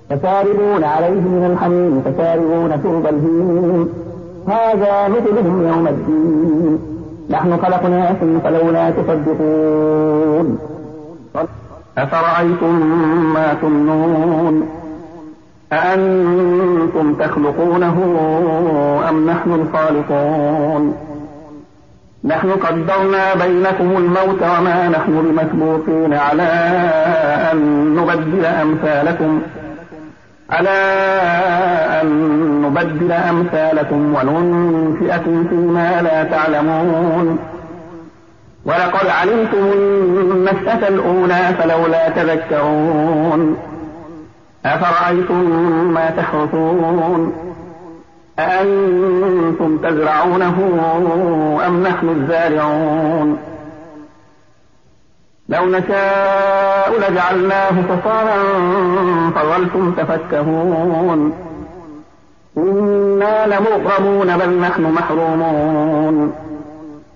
فشاربون عليه من الحميم فشاربون شرب الهيم هذا مثلهم يوم الدين نحن خلقناكم فلولا تصدقون أفرأيتم ما تمنون أأنتم تخلقونه أم نحن الخالقون نحن قدرنا بينكم الموت وما نحن بمسبوقين على أن نبدل أمثالكم وننشئكم فيما لا تعلمون ولقد علمتم النشأة الأولى فلولا تذكرون أفرأيتم ما تحرثون أأنتم تزرعونه أم نحن الزارعون لو نشاء لجعلناه حصاما فظلتم تفكهون إنا لمغرمون بل نحن محرومون